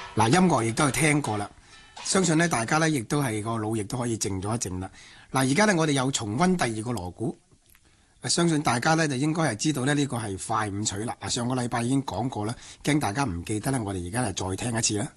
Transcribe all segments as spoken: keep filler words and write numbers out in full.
嗱，音樂亦都係聽過啦，相信咧大家咧亦都係個腦亦都可以靜咗一靜啦。嗱，而家咧我哋又重溫第二個鑼鼓，相信大家咧就應該係知道咧呢個係快五取啦。嗱，上個禮拜已經講過啦，驚大家唔記得咧，我哋而家係再聽一次啦。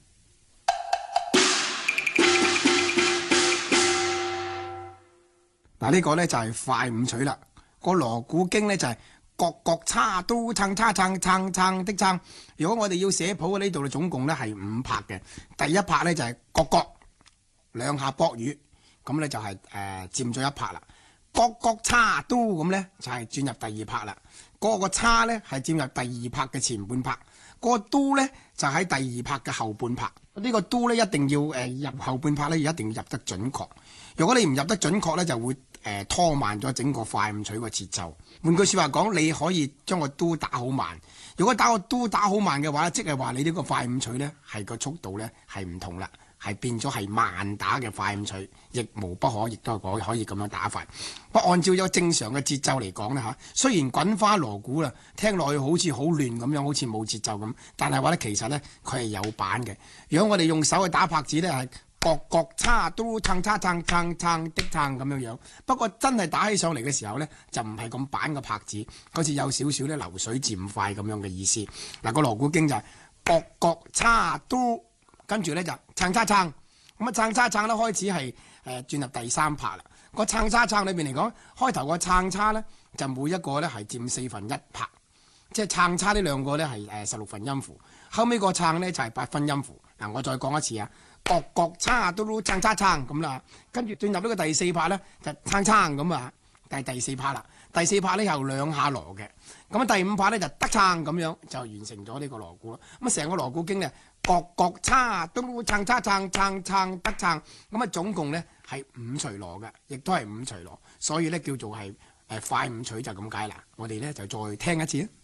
嗱，呢個咧就係快五取啦。個鑼鼓經咧就係各各叉都撐叉撐撐撐的撐。如果我哋要寫譜嘅呢度咧，總共咧係五拍嘅。第一拍咧就係各各兩下駁語，咁咧就係誒佔咗一拍啦。各各叉都咁咧就係轉入第二拍啦。嗰個叉咧係佔入第二拍嘅前半拍，嗰個都咧就喺第二拍嘅後半拍。呢個都咧一定要誒入後半拍咧，一定要入得準確。如果你唔入得準確咧，就會誒拖慢咗整個快五取個節奏。換句説話講，你可以將個都打好慢。如果打個都打好慢嘅話，即係話你呢個快五取咧係個速度咧係唔同啦，係變咗係慢打嘅快五取，亦無不可，亦都係可可以咁樣打法。不過按照有正常嘅節奏嚟講咧嚇，雖然滾花鑼鼓啦，聽落去好似好亂咁樣，好似冇節奏咁，但係話咧其實咧佢係有板嘅。如果我哋用手去打拍子咧係各各叉都撐叉撐撐撐的撐咁樣樣，不過真係打起上嚟嘅時候咧，就唔係咁板嘅拍子，好似有少少咧流水漸快咁樣嘅意思。嗱，個鑼鼓經就係各各叉都，跟住咧就撐叉撐，咁啊撐叉撐咧開始係誒轉入第三拍啦。個撐叉撐裏邊嚟講，開頭個撐叉咧就每一個咧係佔四分一拍，即係撐叉呢兩個咧係誒十六分音符，後尾個撐咧就係八分音符。嗱，我再講一次啊。各各叉都都撐叉撐咁啦，跟住進入呢個第四拍咧就撐撐咁啊，但係第四拍啦，第四拍咧有兩下鑼嘅，咁啊第五拍咧就得撐咁樣就完成咗呢個鑼鼓咯。咁啊成個鑼鼓經咧各各叉都都撐叉撐撐撐得撐，咁啊總共咧係五隨鑼嘅，亦都係五隨鑼，所以咧叫做係誒快五取就咁解啦。我哋咧就再聽一次啊。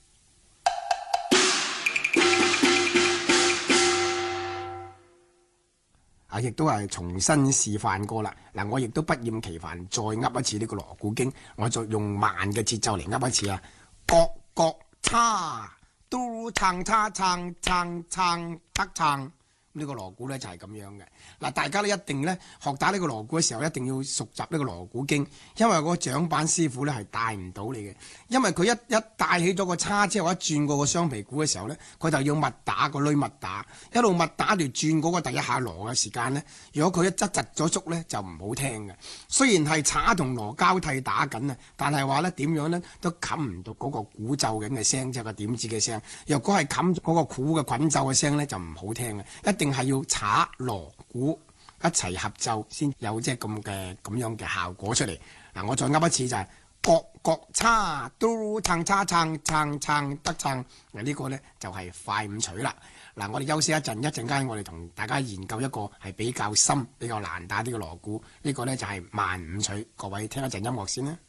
啊！亦都係重新示範過啦。嗱，我亦都不厭其煩再噏一次呢個鑼鼓經，我再用慢嘅節奏嚟噏一次啊！各各叉都撐叉撐撐撐得撐。呢個鑼鼓咧就係咁樣嘅。嗱，大家咧一定咧學打呢個鑼鼓嘅時候，一定要熟習呢個鑼鼓經，因為個掌板師傅咧係帶唔到你嘅，因為佢一一帶起咗個叉之後，一轉過個雙皮鼓嘅時候咧，佢就要密打個鐳密打，一路密打住轉嗰個第一下鑼嘅時間咧，如果佢一窒窒咗足咧就唔好聽嘅。雖然係叉同鑼交替打緊啊，但係話咧點樣咧都冚唔到嗰個鼓奏緊嘅聲，即係個點子嘅聲。若果係冚嗰個鼓嘅滾奏嘅聲咧，就唔好聽嘅，一定係要叉鑼鼓一齊合奏先有即係咁嘅咁樣嘅效果出嚟。嗱，我再噏一次就係各各叉都撐叉撐撐撐得撐。嗱，呢個呢就係快五取啦。嗱，我哋休息一陣，一陣間我哋同大家研究一個係比較深、比較難打啲嘅鑼鼓。呢個呢就係慢五取。各位聽一陣音樂先啦。